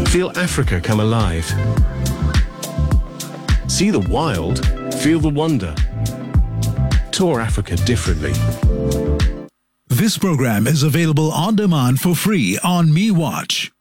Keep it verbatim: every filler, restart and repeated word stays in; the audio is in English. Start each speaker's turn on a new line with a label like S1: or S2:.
S1: Feel Africa come alive. See the wild, feel the wonder. Tour Africa differently.
S2: This program is available on demand for free on MeWatch.